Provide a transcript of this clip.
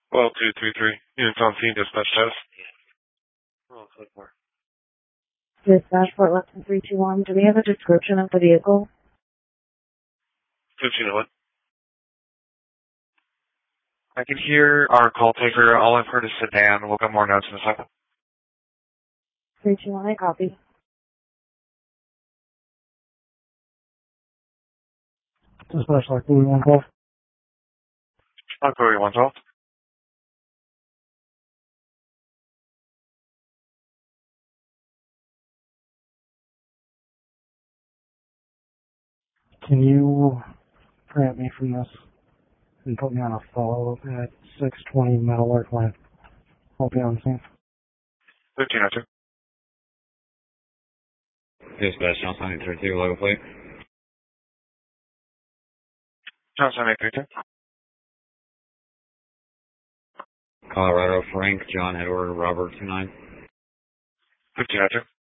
Well, 233. Units on scene, dispatch status. Oh, so far. Dispatch Fort Lupton 321. Do we have a description of the vehicle? 15 what? I can hear our call taker. All I've heard is sedan. We'll get more notes in a second. 321, I copy. Dispatch like 112. Inquiry 112. Can you grant me from this and put me on a follow-up at 620 Metal Earth Lane? I'll be on scene. 1502. Dispatch, Johnson 832, local plate. Johnson 832. Colorado, Frank, John, Edward, Robert 29. 1502.